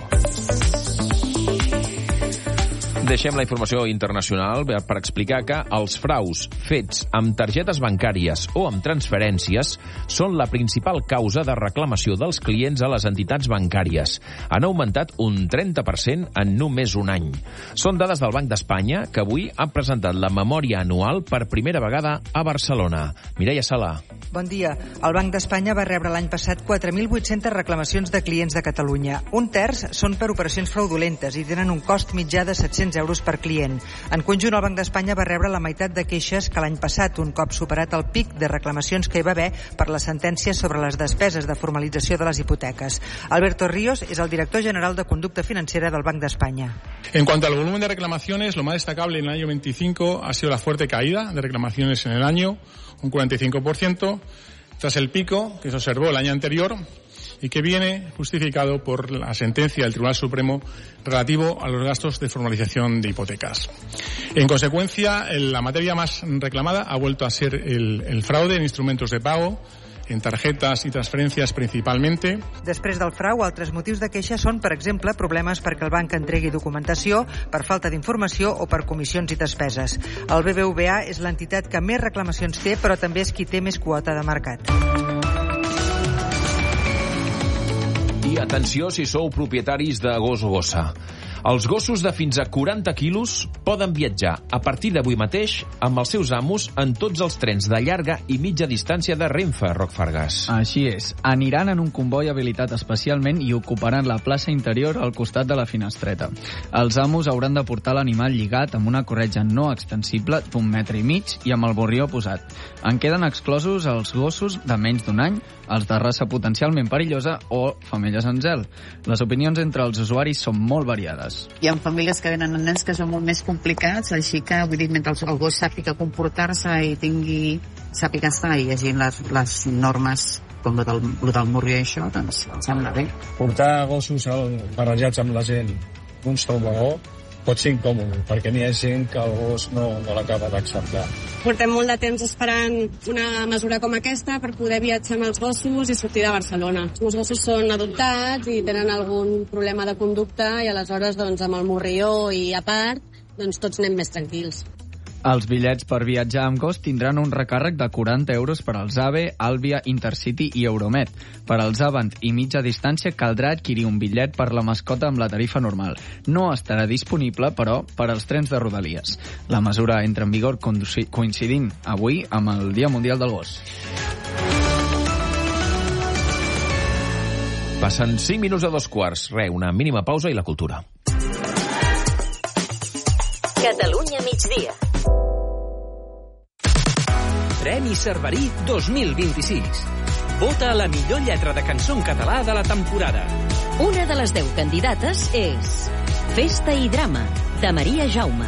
Deixem la informació internacional per explicar que els fraus fets amb targetes bancàries o amb transferències són la principal causa de reclamació dels clients a les entitats bancàries. Han augmentat un trenta per cent en només un any. Són dades del Banc d'Espanya, que avui ha presentat la memòria anual per primera vegada a Barcelona. Mireia Sala.
Bon dia. El Banc d'Espanya va rebre l'any passat quatre mil vuit-centes reclamacions de clients de Catalunya. Un terç són per operacions fraudulentes i tenen un cost mitjà de set-cents euros per client. En conjunt, el Banc d'Espanya va rebre la meitat de queixes que l'any passat, un cop superat el pic de reclamacions que hi va haver per les sentències sobre les despeses de formalització de les hipoteques. Alberto Ríos és el director general de Conducta Financera del Banc d'Espanya.
En cuanto al volumen de reclamaciones, lo más destacable en el año veinticinco ha sido la fuerte caída de reclamaciones en el año, un cuarenta y cinco por ciento, tras el pico que se observó el año anterior y que viene justificado por la sentencia del Tribunal Supremo relativo a los gastos de formalización de hipotecas. En consecuencia, la materia más reclamada ha vuelto a ser el, el fraude en instrumentos de pago, en tarjetes i transferències principalment.
Després del frau, altres motius de queixa són, per exemple, problemes perquè el banc entregui documentació, per falta d'informació o per comissions i despeses. El B B V A és l'entitat que més reclamacions té, però també és qui té més quota de mercat.
I atenció si sou propietaris de gos o gossa. Els gossos de fins a quaranta quilos poden viatjar a partir d'avui mateix amb els seus amos en tots els trens de llarga i mitja distància de Renfe, Roc Fargas.
Així és. Aniran en un comboi habilitat especialment i ocuparan la plaça interior al costat de la finestreta. Els amos hauran de portar l'animal lligat amb una corretja no extensible d'un metre i mig i amb el borrió posat. En queden exclosos els gossos de menys d'un any, els de raça potencialment perillosa o femelles en zel. Les opinions entre els usuaris són molt variades.
Hi ha famílies que venen amb nens que són molt més complicats, així que, vull dir, mentre el gos sàpiga comportar-se i tingui, sàpiga estar i llegint les, les normes com el del, el del morrió i això, doncs em sembla bé.
Portar gossos barrejats amb la gent d'un sol vagó pot ser incòmode, perquè n'hi ha gent que el gos no, no l'acaba d'acceptar.
Portem molt de temps esperant una mesura com aquesta per poder viatjar amb els gossos i sortir de Barcelona. Els gossos són adoptats i tenen algun problema de conducta i aleshores doncs, amb el morrió i a part doncs, tots anem més tranquils.
Els bitllets per viatjar amb gos tindran un recàrrec de quaranta euros per als AVE, Alvia, Intercity i Euromed. Per als avant i mitja distància caldrà adquirir un bitllet per la mascota amb la tarifa normal. No estarà disponible, però, per als trens de Rodalies. La mesura entra en vigor coincidint avui amb el Dia Mundial del Gos.
Passen cinc minuts a dos quarts. Re, una mínima pausa i la cultura.
Catalunya migdia. Premi Cerverí dos mil vint-i-sis. Vota a la millor lletra de cançó en català de la temporada. Una de les deu candidates és Festa i drama, de Maria Jaume.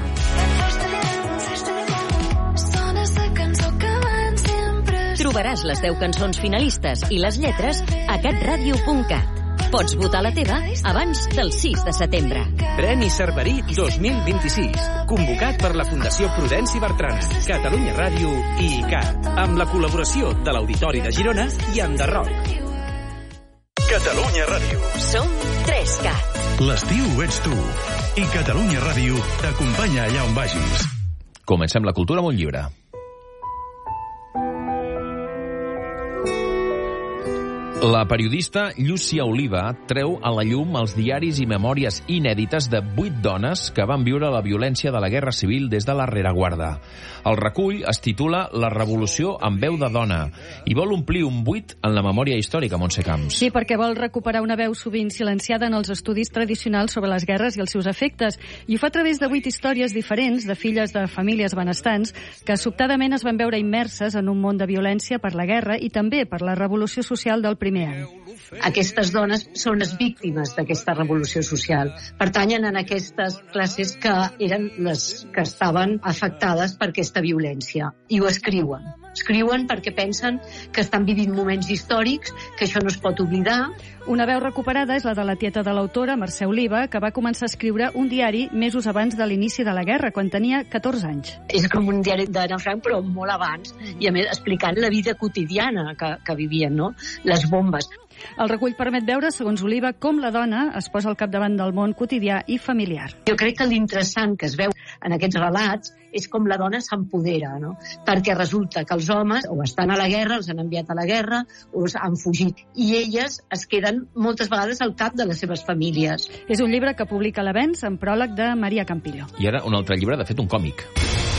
Trobaràs les deu cançons finalistes i les lletres a catradio punt cat. Pots votar la teva abans del sis de setembre. Premi Cerverí dos mil vint-i-sis, convocat per la Fundació Prudenci Bertrana, Catalunya Ràdio i I C A T, amb la col·laboració de l'Auditori de Girona i Enderroc.
Catalunya Ràdio.
Som tres cat.
L'estiu ets tu. I Catalunya Ràdio t'acompanya allà on vagis.
Comencem la cultura amb un llibre. La periodista Llúcia Oliva treu a la llum els diaris i memòries inèdites de vuit dones que van viure la violència de la Guerra Civil des de la rereguarda. El recull es titula La revolució amb veu de dona i vol omplir un buit en la memòria històrica, Montse Camps.
Sí, perquè vol recuperar una veu sovint silenciada en els estudis tradicionals sobre les guerres i els seus efectes, i ho fa a través de vuit històries diferents de filles de famílies benestants que sobtadament es van veure immerses en un món de violència per la guerra i també per la revolució social del primer any.
Aquestes dones són les víctimes d'aquesta revolució social. Pertanyen a aquestes classes que eren les que estaven afectades per aquesta violència. I ho escriuen. Escriuen perquè pensen que estan vivint moments històrics, que això no es pot oblidar.
Una veu recuperada és la de la tieta de l'autora, Mercè Oliva, que va començar a escriure un diari mesos abans de l'inici de la guerra, quan tenia catorze anys.
És com un diari d'Anna Frank, però molt abans, i a més explicant la vida quotidiana que, que vivien, no? Les bombes.
El recull permet veure, segons Oliva, com la dona es posa al capdavant del món quotidià i familiar.
Jo crec que l'interessant que es veu en aquests relats és com la dona s'empodera, no? Perquè resulta que els homes o estan a la guerra, els han enviat a la guerra, o han fugit. I elles es queden moltes vegades al cap de les seves famílies.
És un llibre que publica l'Avenç amb pròleg de Maria Campillo.
I ara un altre llibre, de fet un còmic.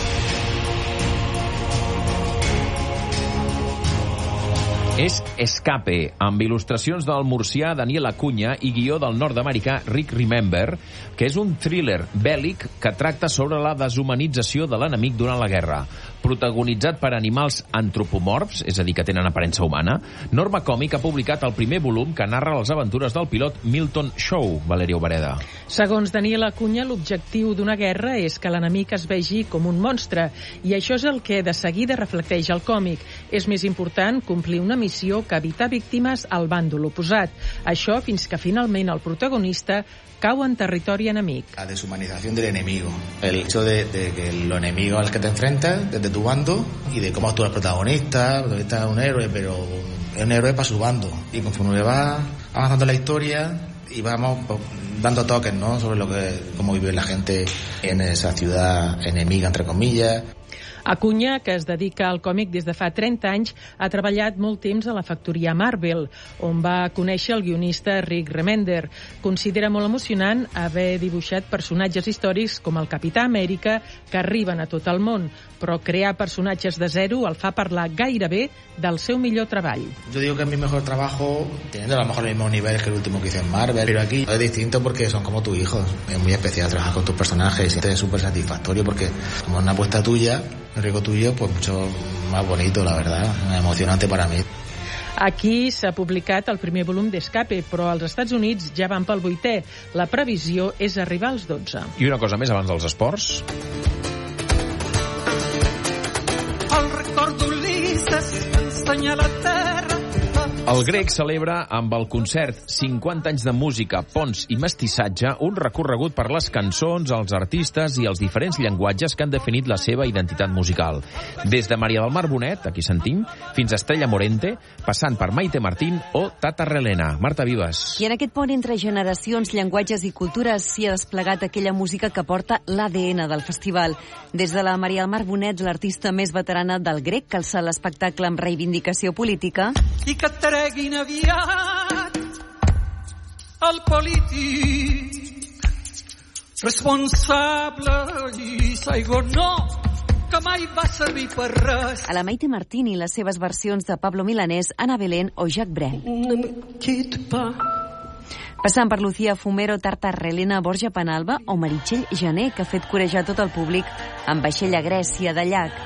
És Escape, amb il·lustracions del murcià Daniel Acuña i guió del nord-americà Rick Remember, que és un thriller bèl·lic que tracta sobre la deshumanització de l'enemic durant la guerra. Protagonitzat per animals antropomorfs, és a dir, que tenen aparença humana, Norma Còmic ha publicat el primer volum que narra les aventures del pilot Milton Shaw, Valeria Obereda.
Segons Daniel Acuña, l'objectiu d'una guerra és que l'enemic es vegi com un monstre, i això és el que de seguida reflecteix el còmic. És més important complir una missió que evitar víctimes al bàndol oposat. Això fins que finalment el protagonista cau en territori enemic.
La deshumanización del enemigo. El hecho de, de que el enemigo al que te enfrentas, desde tu bando, y de cómo actúa el protagonista. El protagonista es un héroe, pero es un héroe para su bando. Y conforme va avanzando la historia, y vamos pues, dando toques, ¿no?, sobre lo que cómo vive la gente en esa ciudad enemiga, entre comillas.
Acuña, que es dedica al còmic des de fa trenta anys, ha treballat molt temps a la factoria Marvel, on va conèixer el guionista Rick Remender. Considera molt emocionant haver dibuixat personatges històrics com el Capità Amèrica, que arriben a tot el món, però crear personatges de zero el fa parlar gairebé del seu millor treball.
Yo digo que es mi mejor trabajo, teniendo a lo mejor el mismo nivel que el último que hice en Marvel, pero aquí es distinto porque son como tus hijos. Es muy especial trabajar con tus personajes y es súper satisfactorio porque como es una apuesta tuya, el riesgo tuyo, pues mucho más bonito, la verdad, emocionante para mí.
Aquí s'ha publicat el primer volum d'Escape, però als Estats Units ja van pel vuitè. La previsió és arribar als dotze.
I una cosa més abans dels esports.
El record d'Ulisses ensenya la terra.
El grec celebra amb el concert cinquanta anys de música, ponts i mestissatge un recorregut per les cançons, els artistes i els diferents llenguatges que han definit la seva identitat musical. Des de Maria del Mar Bonet, aquí sentim, fins a Estrella Morente, passant per Maite Martín o Tata Relena. Marta Vives.
I en aquest pont entre generacions, llenguatges i cultures s'hi ha desplegat aquella música que porta l'A D N del festival. Des de la Maria del Mar Bonet, l'artista més veterana del grec, que alça l'espectacle amb reivindicació política.
I que treguin aviat el polític responsable i Saigon no, que mai va servir per res.
A la Maite Martín i les seves versions de Pablo Milanés, Ana Belén o Jacques Brel.
No me quitte pas.
Passant per Lucía Fumero, Tata Relena, Borja Penalba o Meritxell Jané, que ha fet corejar tot el públic amb vaixell a Grècia de llac.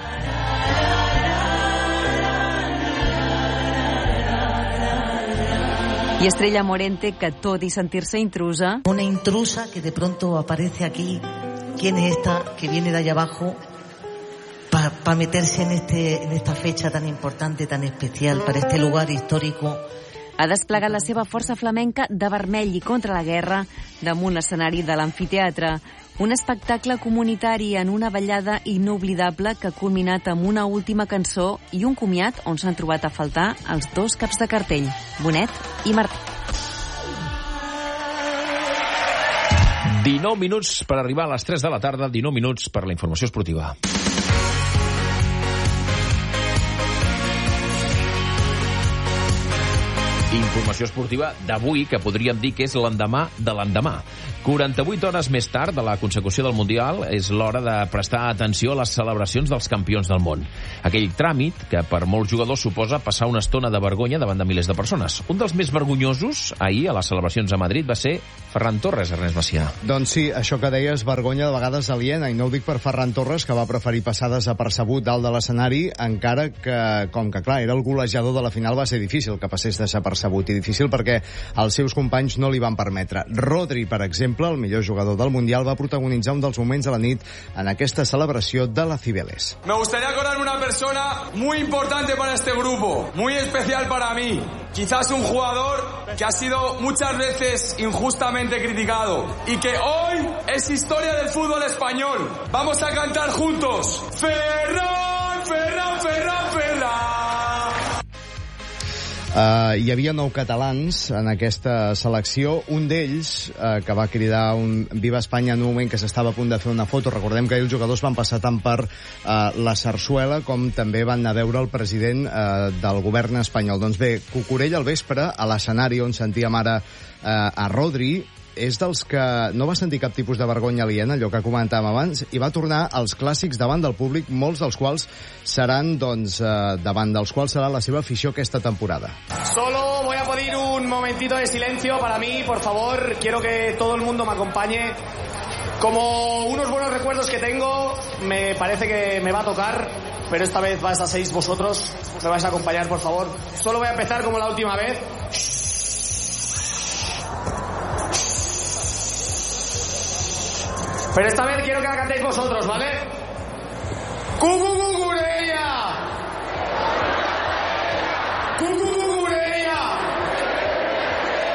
Y Estrella Morente, que tot y sentirse intrusa.
Una intrusa que de pronto aparece aquí. ¿Quién es esta que viene de allá abajo para pa meterse en, este, en esta fecha tan importante, tan especial, para este lugar histórico?
Ha desplegat la seva força flamenca de vermell i contra la guerra damunt l'escenari de l'amfiteatre. Un espectacle comunitari en una ballada inoblidable que ha culminat amb una última cançó i un comiat on s'han trobat a faltar els dos caps de cartell, Bonet i Martí.
dinou minuts per arribar a les tres de la tarda, dinou minuts per la informació esportiva. Informació esportiva d'avui, que podríem dir que és l'endemà de l'endemà. quaranta-vuit hores més tard de la consecució del Mundial és l'hora de prestar atenció a les celebracions dels campions del món. Aquell tràmit que per molts jugadors suposa passar una estona de vergonya davant de milers de persones. Un dels més vergonyosos ahir a les celebracions a Madrid va ser Ferran Torres, Ernest Macià.
Doncs sí, això que deies, vergonya de vegades aliena, i no ho dic per Ferran Torres, que va preferir passar desapercebut dalt de l'escenari, encara que, com que clar, era el golejador de la final, va ser difícil que passés desapercebut, i difícil perquè els seus companys no li van permetre. Rodri, per exemple, el millor jugador del Mundial, va protagonitzar un dels moments de la nit en aquesta celebració de la Cibeles.
Me gustaría acordarme una persona muy importante para este grupo, muy especial para mí. Quizás un jugador que ha sido muchas veces injustamente criticado y que hoy es historia del fútbol español. Vamos a cantar juntos. Ferran, Ferran, Ferran, Ferran.
Uh, hi havia nou catalans en aquesta selecció. Un d'ells, uh, que va cridar un Viva Espanya en un moment que s'estava a punt de fer una foto. Recordem que els jugadors van passar tant per uh, la Sarsuela com també van anar a veure el president uh, del govern espanyol. Doncs bé, Cucurella al vespre, a l'escenari on sentíem ara uh, a Rodri, és dels que no va sentir cap tipus de vergonya aliena, allò que comentàvem abans, i va tornar als clàssics davant del públic, molts dels quals seran, doncs, eh, davant dels quals serà la seva afició aquesta temporada.
Solo voy a pedir un momentito de silencio para mí, por favor. Quiero que todo el mundo me acompañe. Como unos buenos recuerdos que tengo, me parece que me va a tocar, pero esta vez vais a seis vosotros. Me vais a acompañar, por favor. Solo voy a empezar como la última vez. Pero esta vez quiero que la cantéis vosotros, ¿vale? ¡Cucucucureya! ¡Cucucucureya!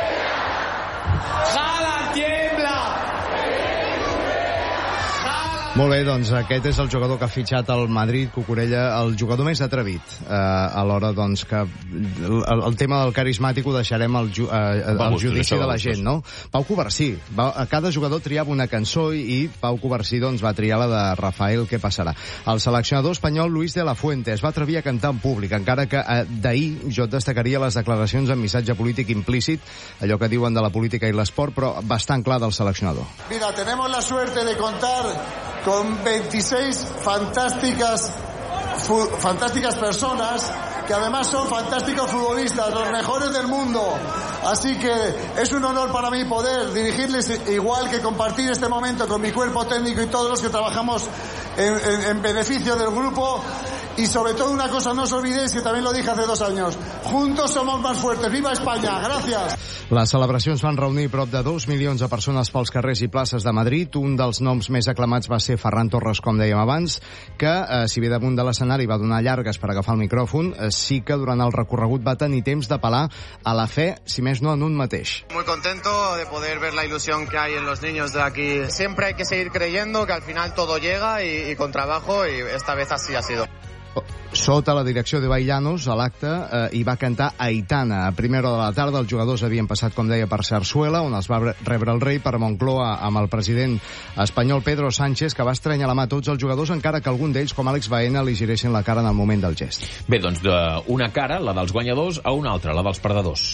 ¡Jala, tiembla! ¡Jala,
Molt bé, doncs aquest és el jugador que ha fitxat el Madrid, Cucurella, el jugador més atrevit. Eh, alhora, doncs, que el, el tema del carismàtic ho deixarem al ju, eh, al judici de la gent, no? Pau Covarsí. Va, cada jugador triava una cançó i, i Pau Covarsí doncs, va triar la de Rafael, què passarà? El seleccionador espanyol Luis de la Fuente es va atrevir a cantar en públic, encara que eh, d'ahir jo destacaria les declaracions amb missatge polític implícit, allò que diuen de la política i l'esport, però bastant clar del seleccionador.
Mira, tenemos la suerte de contar con veintiséis fantásticas, fantásticas personas que además son fantásticos futbolistas, los mejores del mundo. Así que es un honor para mí poder dirigirles, igual que compartir este momento con mi cuerpo técnico y todos los que trabajamos en, en, en beneficio del grupo. Y sobre todo una cosa, no os olvidéis que también lo dije hace dos años. Juntos somos más fuertes. ¡Viva España! Gracias.
Les celebracions van reunir prop de dos milions de persones pels carrers i places de Madrid. Un dels noms més aclamats va ser Ferran Torres, com dèiem abans, que, eh, si bé damunt de l'escenari va donar llargues per agafar el micròfon, eh, sí que durant el recorregut va tenir temps d'apel·lar a la fe, si més no en un mateix.
Muy contento de poder ver la ilusión que hay en los niños de aquí. Siempre hay que seguir creyendo que al final todo llega y, y con trabajo, y esta vez así ha sido.
Sota la direcció de Baillanos, a l'acte, eh, hi va cantar Aitana. A primera hora de la tarda els jugadors havien passat, com deia, per Sarsuela, on els va rebre el rei, per Moncloa amb el president espanyol Pedro Sánchez, que va estrènyer la mà a tots els jugadors, encara que algun d'ells, com Àlex Baena, li giressin la cara en el moment del gest.
Bé, doncs d'una cara, la dels guanyadors, a una altra, la dels perdedors.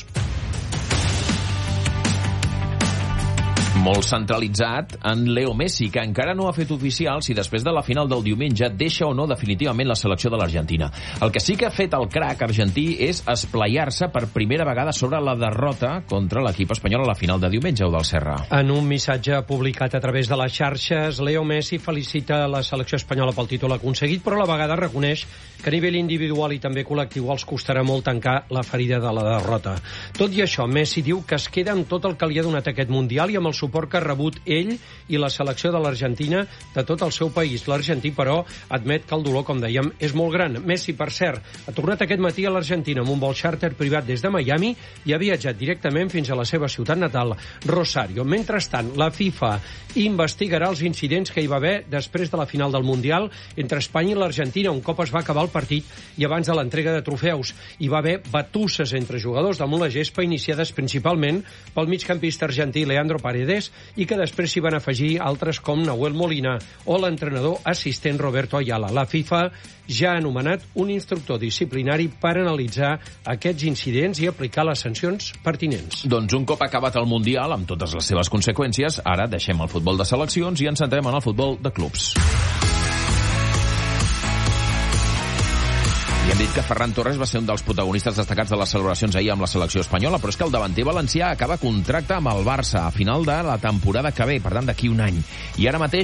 Molt centralitzat en Leo Messi, que encara no ha fet oficial si després de la final del diumenge deixa o no definitivament la selecció de l'Argentina. El que sí que ha fet el crac argentí és esplaiar-se per primera vegada sobre la derrota contra l'equip espanyol a la final de diumenge, o del Serra.
En un missatge publicat a través de les xarxes, Leo Messi felicita la selecció espanyola pel títol aconseguit, però a la vegada reconeix que a nivell individual i també col·lectiu els costarà molt tancar la ferida de la derrota. Tot i això, Messi diu que es queda amb tot el que li ha donat aquest Mundial i amb el suport que ha rebut ell i la selecció de l'Argentina de tot el seu país. L'argentí, però, admet que el dolor, com dèiem, és molt gran. Messi, per cert, ha tornat aquest matí a l'Argentina amb un vol xàrter privat des de Miami i ha viatjat directament fins a la seva ciutat natal, Rosario. Mentrestant, la FIFA investigarà els incidents que hi va haver després de la final del Mundial entre Espanya i l'Argentina, un cop es va acabar el partit i abans de l'entrega de trofeus. Hi va haver batusses entre jugadors damunt la gespa, iniciades principalment pel migcampista argentí Leandro Paredes, i que després s'hi van afegir altres com Nahuel Molina o l'entrenador assistent Roberto Ayala. La FIFA ja ha anomenat un instructor disciplinari per analitzar aquests incidents i aplicar les sancions pertinents.
Doncs un cop acabat el Mundial, amb totes les seves conseqüències, ara deixem el futbol de seleccions i ens centrem en el futbol de clubs. I hem dit que Ferran Torres va ser un dels protagonistes destacats de les celebracions ahir amb la selecció espanyola, però és que el davanter valencià acaba contracte amb el Barça a final de la temporada que ve, per tant d'aquí un any. I ara mateix